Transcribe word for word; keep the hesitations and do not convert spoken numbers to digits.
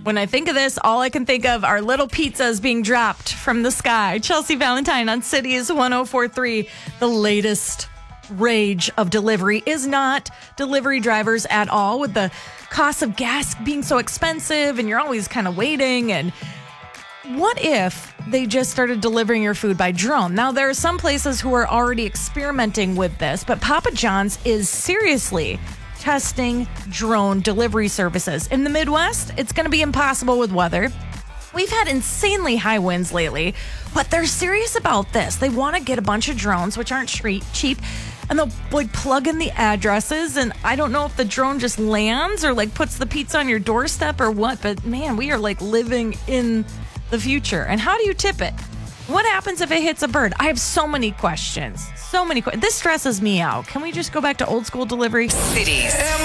When I think of this, all I can think of are little pizzas being dropped from the sky. Chelsea Valentine on Cities one oh four point three. The latest rage of delivery is not delivery drivers at all, with the cost of gas being so expensive and you're always kind of waiting. And what if they just started delivering your food by drone? Now, there are some places who are already experimenting with this, but Papa John's is seriously testing drone delivery services. In the Midwest, it's going to be impossible with weather. We've had insanely high winds lately, but they're serious about this. They want to get a bunch of drones, which aren't cheap, and they'll like plug in the addresses. And I don't know if the drone just lands or like puts the pizza on your doorstep or what, but man, we are like living in the future. And how do you tip it? What happens if it hits a bird? I have so many questions. So many questions. This stresses me out. Can we just go back to old school delivery? Cities.